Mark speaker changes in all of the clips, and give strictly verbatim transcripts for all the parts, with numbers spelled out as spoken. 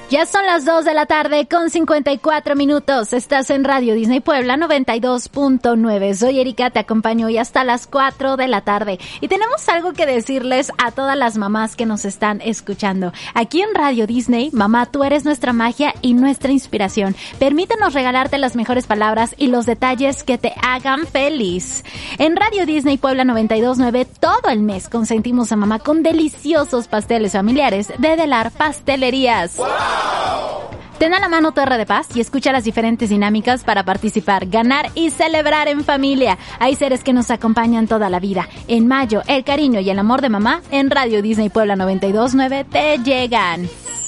Speaker 1: Ya son las dos de la tarde con cincuenta y cuatro minutos. Estás en Radio Disney Puebla noventa y dos punto nueve. Soy Erika, te acompaño hoy hasta las cuatro de la tarde. Y tenemos algo que decirles a todas las mamás que nos están escuchando. Aquí en Radio Disney, mamá, tú eres nuestra magia y nuestra inspiración. Permítenos regalarte las mejores palabras y los detalles que te hagan feliz. En Radio Disney Puebla noventa y dos punto nueve, todo el mes consentimos a mamá con deliciosos pasteles familiares de Delar Pastelerías. ¡Wow! Ten a la mano tu R de Paz y escucha las diferentes dinámicas para participar, ganar y celebrar en familia. Hay seres que nos acompañan toda la vida. En mayo, el cariño y el amor de mamá en Radio Disney Puebla noventa y dos punto nueve te llegan.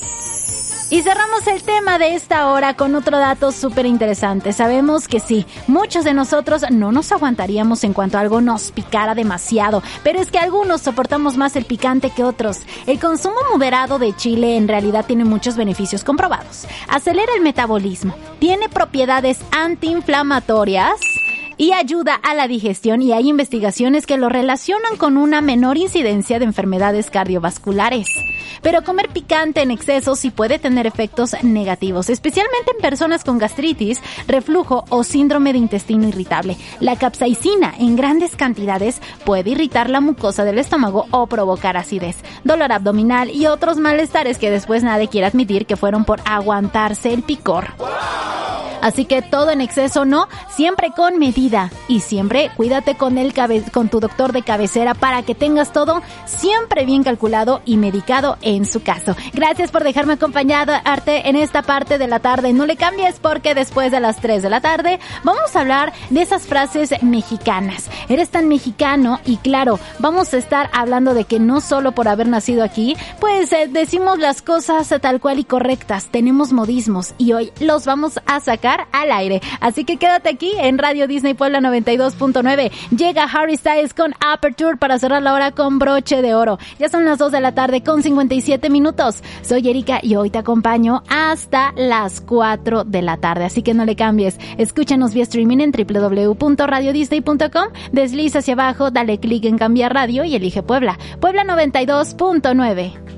Speaker 1: Y cerramos el tema de esta hora con otro dato súper interesante. Sabemos que sí, muchos de nosotros no nos aguantaríamos en cuanto algo nos picara demasiado, pero es que algunos soportamos más el picante que otros. El consumo moderado de chile en realidad tiene muchos beneficios comprobados. Acelera el metabolismo, tiene propiedades antiinflamatorias y ayuda a la digestión, y hay investigaciones que lo relacionan con una menor incidencia de enfermedades cardiovasculares. Pero comer picante en exceso sí puede tener efectos negativos, especialmente en personas con gastritis, reflujo o síndrome de intestino irritable. La capsaicina en grandes cantidades puede irritar la mucosa del estómago o provocar acidez, dolor abdominal y otros malestares que después nadie quiere admitir que fueron por aguantarse el picor. Así que todo en exceso no, siempre con medida, y siempre cuídate con el cabe- con tu doctor de cabecera para que tengas todo siempre bien calculado y medicado en su caso. Gracias por dejarme acompañarte en esta parte de la tarde. No le cambies, porque después de las tres de la tarde vamos a hablar de esas frases mexicanas. Eres tan mexicano, y claro, vamos a estar hablando de que no solo por haber nacido aquí, pues eh, decimos las cosas tal cual y correctas. Tenemos modismos y hoy los vamos a sacar al aire. Así que quédate aquí en Radio Disney Puebla noventa y dos punto nueve. Llega Harry Styles con Aperture para cerrar la hora con broche de oro. Ya son las dos de la tarde con cincuenta y siete minutos. Soy Erika y hoy te acompaño hasta las cuatro de la tarde. Así que no le cambies. Escúchanos vía streaming en doble u doble u doble u punto radio disney punto com. Desliza hacia abajo, dale clic en cambiar radio y elige Puebla. Puebla noventa y dos punto nueve.